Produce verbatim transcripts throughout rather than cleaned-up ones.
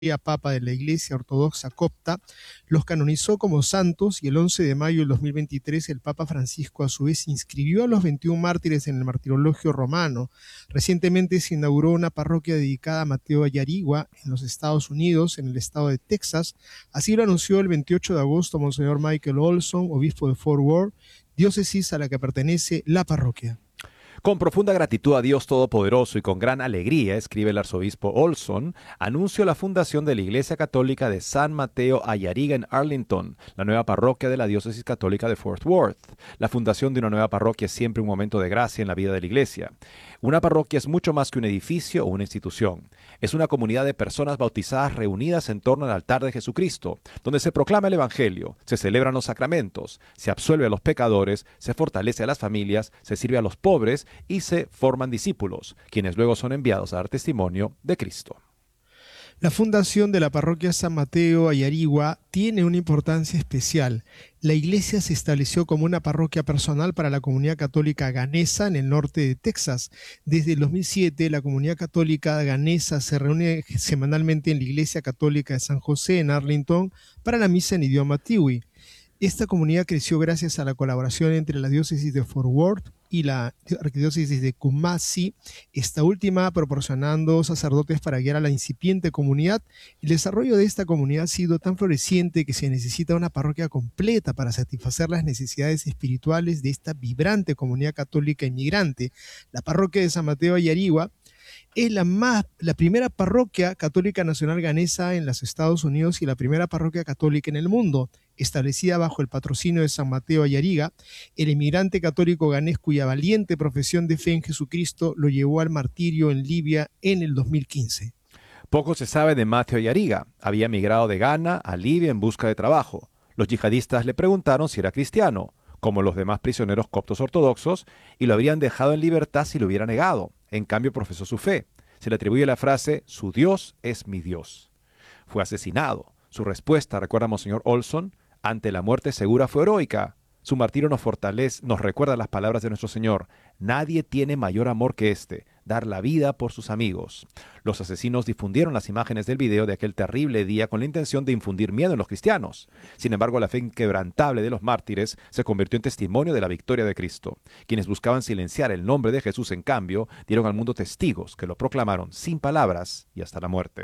Papa de la Iglesia Ortodoxa Copta, los canonizó como santos y el once de mayo del dos mil veintitrés el Papa Francisco a su vez inscribió a los veintiún mártires en el martirologio romano. Recientemente se inauguró una parroquia dedicada a Mateo Ayarigua en los Estados Unidos, en el estado de Texas. Así lo anunció el veintiocho de agosto Monseñor Michael Olson, obispo de Fort Worth, diócesis a la que pertenece la parroquia. Con profunda gratitud a Dios Todopoderoso y con gran alegría, escribe el arzobispo Olson, anuncio la fundación de la Iglesia Católica de San Mateo Ayariga en Arlington, la nueva parroquia de la diócesis católica de Fort Worth. La fundación de una nueva parroquia es siempre un momento de gracia en la vida de la Iglesia. Una parroquia es mucho más que un edificio o una institución. Es una comunidad de personas bautizadas reunidas en torno al altar de Jesucristo, donde se proclama el Evangelio, se celebran los sacramentos, se absuelve a los pecadores, se fortalece a las familias, se sirve a los pobres y se forman discípulos, quienes luego son enviados a dar testimonio de Cristo. La fundación de la parroquia San Mateo Ayarigua tiene una importancia especial. La iglesia se estableció como una parroquia personal para la comunidad católica ganesa en el norte de Texas. Desde el dos mil siete, la comunidad católica ganesa se reúne semanalmente en la iglesia católica de San José en Arlington para la misa en idioma tiwi. Esta comunidad creció gracias a la colaboración entre la diócesis de Fort Worth y la arquidiócesis de Kumasi, esta última proporcionando sacerdotes para guiar a la incipiente comunidad. El desarrollo de esta comunidad ha sido tan floreciente que se necesita una parroquia completa para satisfacer las necesidades espirituales de esta vibrante comunidad católica inmigrante. La parroquia de San Mateo Ayarigua es la, más, la primera parroquia católica nacional ganesa en los Estados Unidos y la primera parroquia católica en el mundo. Establecida bajo el patrocinio de San Mateo Ayariga, el inmigrante católico ganés cuya valiente profesión de fe en Jesucristo lo llevó al martirio en Libia en el dos mil quince. Poco se sabe de Mateo Ayariga. Había migrado de Ghana a Libia en busca de trabajo. Los yihadistas le preguntaron si era cristiano, como los demás prisioneros coptos ortodoxos, y lo habrían dejado en libertad si lo hubiera negado. En cambio, profesó su fe. Se le atribuye la frase, su Dios es mi Dios. Fue asesinado. Su respuesta, recuerda Monseñor Olson, ante la muerte segura fue heroica. Su martirio nos fortalece, nos recuerda las palabras de nuestro Señor. Nadie tiene mayor amor que este, dar la vida por sus amigos. Los asesinos difundieron las imágenes del video de aquel terrible día con la intención de infundir miedo en los cristianos. Sin embargo, la fe inquebrantable de los mártires se convirtió en testimonio de la victoria de Cristo. Quienes buscaban silenciar el nombre de Jesús, en cambio, dieron al mundo testigos que lo proclamaron sin palabras y hasta la muerte.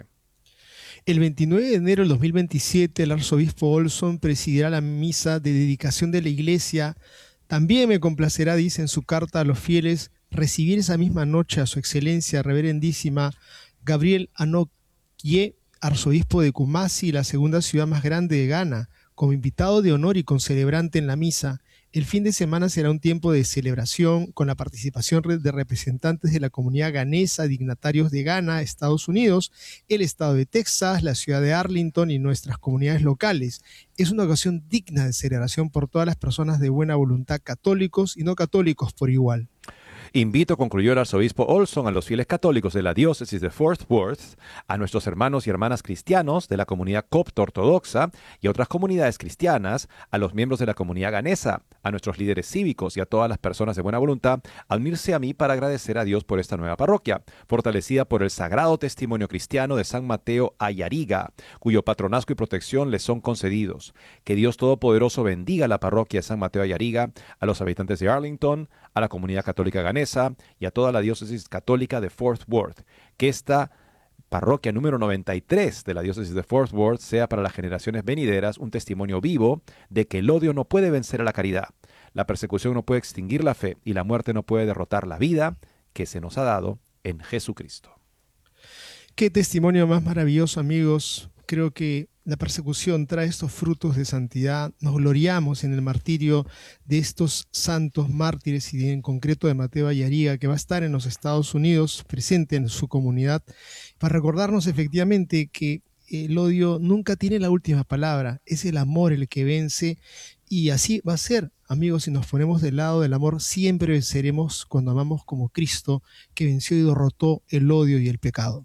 El veintinueve de enero del dos mil veintisiete, el arzobispo Olson presidirá la misa de dedicación de la iglesia. También me complacerá, dice en su carta a los fieles, recibir esa misma noche a su excelencia reverendísima Gabriel Anokie, arzobispo de Kumasi, la segunda ciudad más grande de Ghana, como invitado de honor y concelebrante en la misa. El fin de semana será un tiempo de celebración con la participación de representantes de la comunidad ganesa, dignatarios de Ghana, Estados Unidos, el estado de Texas, la ciudad de Arlington y nuestras comunidades locales. Es una ocasión digna de celebración por todas las personas de buena voluntad, católicos y no católicos por igual. Invito, concluyó el arzobispo Olson, a los fieles católicos de la diócesis de Fort Worth, a nuestros hermanos y hermanas cristianos de la comunidad copta ortodoxa y a otras comunidades cristianas, a los miembros de la comunidad ganesa, a nuestros líderes cívicos y a todas las personas de buena voluntad, a unirse a mí para agradecer a Dios por esta nueva parroquia, fortalecida por el sagrado testimonio cristiano de San Mateo Ayariga, cuyo patronazgo y protección les son concedidos. Que Dios Todopoderoso bendiga la parroquia de San Mateo Ayariga, a los habitantes de Arlington, a la comunidad católica ganesa y a toda la diócesis católica de Fort Worth. Que esta parroquia número noventa y tres de la diócesis de Fort Worth sea para las generaciones venideras un testimonio vivo de que el odio no puede vencer a la caridad, la persecución no puede extinguir la fe y la muerte no puede derrotar la vida que se nos ha dado en Jesucristo. Qué testimonio más maravilloso, amigos. Creo que la persecución trae estos frutos de santidad. Nos gloriamos en el martirio de estos santos mártires y en concreto de Mateo Ayariga, que va a estar en los Estados Unidos, presente en su comunidad, para recordarnos efectivamente que el odio nunca tiene la última palabra. Es el amor el que vence y así va a ser. Amigos, si nos ponemos del lado del amor, siempre venceremos cuando amamos como Cristo, que venció y derrotó el odio y el pecado.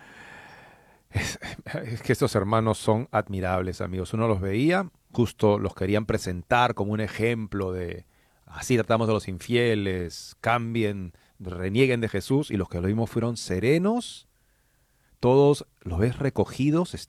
Es, es que estos hermanos son admirables, amigos. Uno los veía, justo los querían presentar como un ejemplo de así tratamos a los infieles, cambien, renieguen de Jesús, y los que lo vimos fueron serenos, todos los ves recogidos,